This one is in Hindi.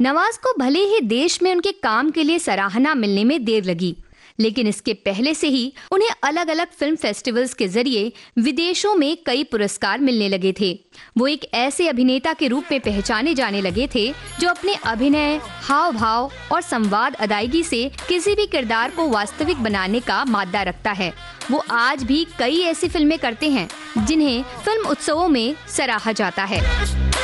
नवाज को भले ही देश में उनके काम के लिए सराहना मिलने में देर लगी, लेकिन इसके पहले से ही उन्हें अलग अलग फिल्म फेस्टिवल्स के जरिए विदेशों में कई पुरस्कार मिलने लगे थे। वो एक ऐसे अभिनेता के रूप में पहचाने जाने लगे थे जो अपने अभिनय, हाव भाव और संवाद अदायगी से किसी भी किरदार को वास्तविक बनाने का मादा रखता है। वो आज भी कई ऐसी फिल्में करते हैं जिन्हें फिल्म उत्सवों में सराहा जाता है।